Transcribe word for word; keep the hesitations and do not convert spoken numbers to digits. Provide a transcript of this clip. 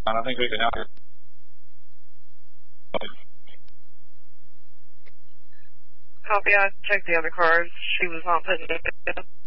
I think we can help you. Copy, I checked the other cars. She was not putting it.